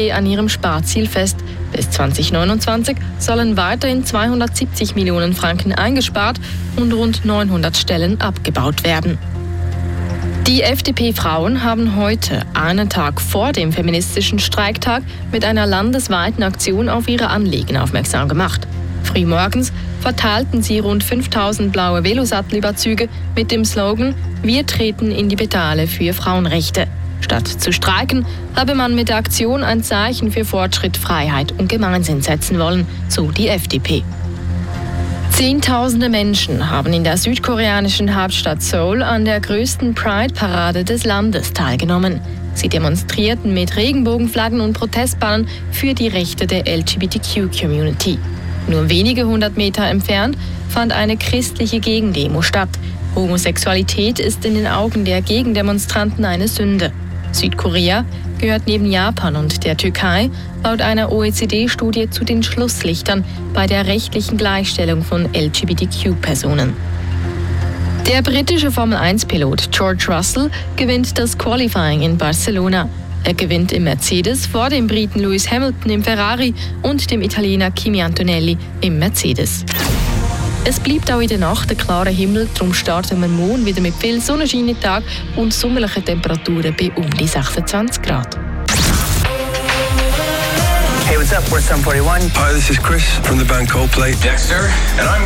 an ihrem Sparziel fest. Bis 2029 sollen weiterhin 270 Millionen Franken eingespart und rund 900 Stellen abgebaut werden. Die FDP-Frauen haben heute, einen Tag vor dem feministischen Streiktag, mit einer landesweiten Aktion auf ihre Anliegen aufmerksam gemacht. Frühmorgens verteilten sie rund 5000 blaue Velosattelüberzüge mit dem Slogan „Wir treten in die Pedale für Frauenrechte". Statt zu streiken, habe man mit der Aktion ein Zeichen für Fortschritt, Freiheit und Gemeinsinn setzen wollen, so die FDP. Zehntausende Menschen haben in der südkoreanischen Hauptstadt Seoul an der größten Pride-Parade des Landes teilgenommen. Sie demonstrierten mit Regenbogenflaggen und Protestbannern für die Rechte der LGBTQ-Community. Nur wenige 100 Meter entfernt fand eine christliche Gegendemo statt. Homosexualität ist in den Augen der Gegendemonstranten eine Sünde. Südkorea gehört neben Japan und der Türkei laut einer OECD-Studie zu den Schlusslichtern bei der rechtlichen Gleichstellung von LGBTQ-Personen. Der britische Formel-1-Pilot George Russell gewinnt das Qualifying in Barcelona. Er gewinnt im Mercedes vor dem Briten Lewis Hamilton im Ferrari und dem Italiener Kimi Antonelli im Mercedes. Es bleibt auch in der Nacht ein klarer Himmel, darum starten wir morgen wieder mit viel Sonnenschein in den Tag und sommerlichen Temperaturen bei um die 26 Grad. Hey, what's up? We're Sum 41. Hi, this is Chris from the band Coldplay. Dexter, and I'm